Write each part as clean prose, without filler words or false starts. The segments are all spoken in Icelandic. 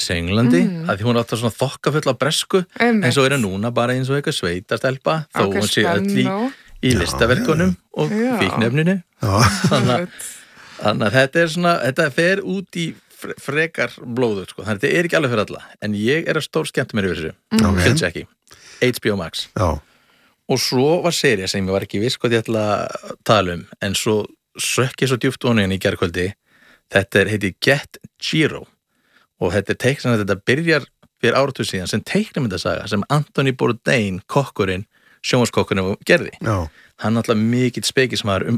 Paradise í Englandi, að því hún er alltaf svona þokkafull á bresku, en svo núna bara eins og eitthvað sveitastelpa, þó hún sé öll í listaverkunum og fíknefninu. Þannig að þetta svona, þetta fer út í frekar blóðu, sko. Þannig að þetta ekki alveg fyrir alla, en ég að stór skemmta mér yfir þessu. Fylgst ekki. HBO Max. Já. Og svo var sería sem ég var ekki viss hvað ég ætla að tala en svo sökk ég svo djúpt onin í gærkvöldi. Þetta heiti Get Jiro og þetta teikn þetta byrjar fyrir áratug síðan sem teiknimyndasaga sem Anthony Bourdain, kokkurinn, sjónvarskokkurinn gerði. Já. Hann alltaf mikill spekismæður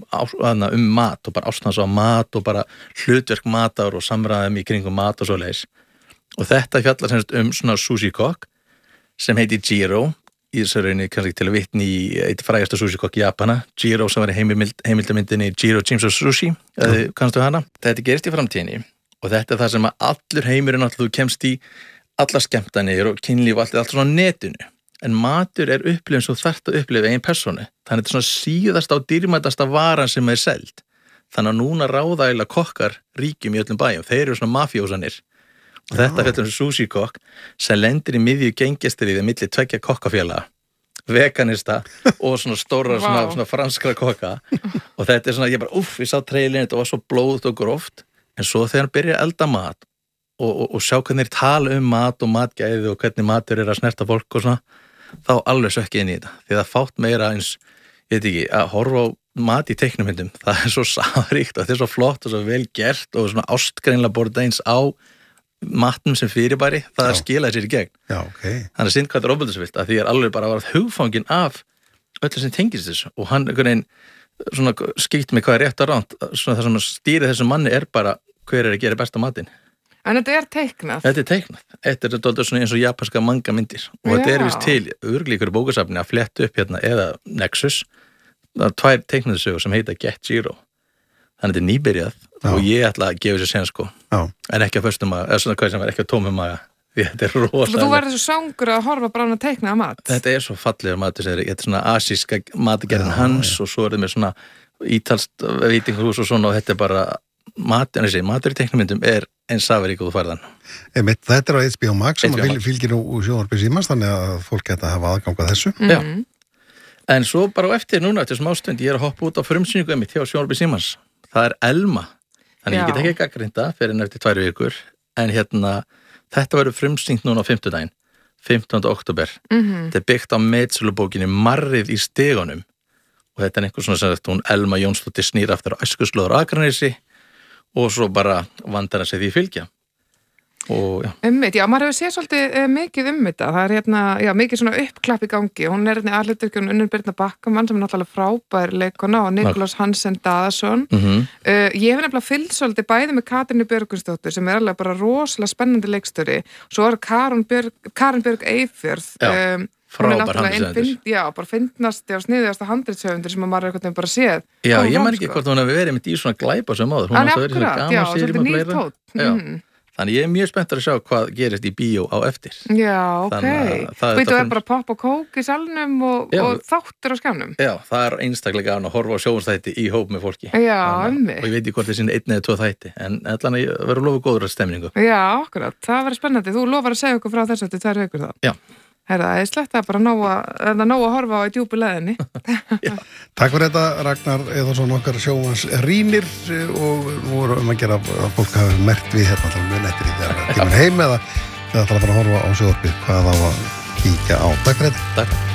mat og bara ástans á mat og bara hlutverk matar og samræðum í kringum mat og svoleiðis. Og þetta fjallar semst svona sushi-kokk sem heiti Jiro, í þessu rauninni kannski til að vitni í eitt frægasta sushi-kokk Japana, Jiro sem var í heimildamyndinni Jiro Dreams of Sushi, kannstu hana? Þetta gerist í framtíðinni og þetta það sem að allur heimurinn alltaf þú kemst í alla skemmtanir og kynlíf og allt svona netinu. En matur upplifun svo þarft að upplifa eigin persónu. Þannig þetta svona síðasta og dýrmætasta varan sem selt. Þannig að núna ráða eiginlega kokkar ríkjum í öllum bæjum. Þeir eru svona mafjósanir. Og þetta fjallar sushi-kokk sem lendir í miðju gengjastriði milli tveggja kokkafélaga, veganista og svona stóra svona franskra kokka. Og þetta svona, ég bara, ég sá trailerinn, þetta var svo blóðugt og gróft. En svo þegar hann byrjar að elda mat og sjá hvernig þeir tala mat og matgæði og hvernig matur að snerta fólk og svona, þá alveg sökki inn í þetta. Því það fátt meira eins, ég veit ekki, að horfa á mat í teiknumyndum. Það svo sáríkt og þetta svo flott og svo vel gert og svona ástgreinlega Bourdains á matnum sem fyrirbæri, það skilaði sér í gegn. Já, okay. Hann synd hvað þetta ofbeldisvilt, að því alveg bara var hugfangin af öllu sem tengist þessu og hann einhvern veginn svona skýtt mig hvað rétt og ránt, svona það sem stýrið þessum manni bara hver að gera besta matinn. En þetta teiknað? Þetta teiknað. Þetta dálítið svona eins og japanska manga myndir og þetta vist til örglíkur bókasafni að fletta upp hérna eða Nexus. Það 2 teiknaðsögur sem heita Get Jiro. Þannig þetta nýbyrjað og ég ætla að gefa sér sen sko. Já. En ekki á föstum maga, eða svona hvað sem var ekki á tómum maga. Því þetta rosalega. Þú verður svo sangur að horfa bara á að teiknaða mat. Þetta svo fallegur matur, þetta svona asíska matgerðin hans og svo þetta með svona ítalskt veitingahús og svona og þetta bara matur í teiknumyndum eins safarík og þú farðan. Þetta á HBO Max sem fylgir nú sjónvarpi Símans þannig að fólk geta hafa aðgang að þessu. Já. En svo bara á eftir núna, eftir smástund, ég að hoppa út á frumsýningu mitt hjá sjónvarpi Símans. Það Elma. Þannig ég get ekki gagnrýnda fyrir eftir 2 vikur. En þetta verður frumsýnt núna á 5. 15. október. Þetta byggt á metsölubókinni Marrið í stigunum. Og þetta einhver svona sem sagt hún Elma Jónsdóttir snýr aftur á æskuslóður Akranesi og svo bara vandar að segja því fylgja. Og já. Maður hefur séð svolítið mikið þetta. Það mikið svona uppklapp í gangi. Hún aðhluturkjörn Unnur Birna Bakkamann sem náttúrulega frábær leikona og Nikolás Hansen Daðason. Ég hef nefnilega fylgst svolítið bæði með Katrínu Björgunsdóttur sem alveg bara rosalega spennandi leikstjóri. Svo Karen Björg Eyfjörð. Frábær handritshöfundur. Já, bara fyndnasti og sniðugasta handritshöfundur sem maður einhvern veginn bara séð. Já, ég man ekki hvort hún hefur verið með í svona glæpa sem áður. Akkurat, Þannig ég mjög spenntur að sjá hvað gerist í bíó á eftir. Já, ok. Þú bara popp og kók í salnum og þáttur á skjánum. Já, það einstaklega gaman að horfa á sjónvarpsþætti í hóp með fólki. Já, og ég veit ekki hvort það 1 eða 2 þætti, en allan að vera lofu góður að stemningu. Já, akkurat. Það verður spennandi. Þú lofar að segja okkur frá þessu eftir 2 vikur þá. Já. Herða, það slett að bara ná að horfa á í djúpu leðinni. Takk fyrir þetta, Ragnar Eðarsson, okkar sjónvans rýnir og nú að gera að fólk hafi merkt við hérna þá mjög nettir í þegar tímur heim eða það ætla að fara að horfa á sjónvarpið hvað á að kíkja á. Takk fyrir þetta. Takk.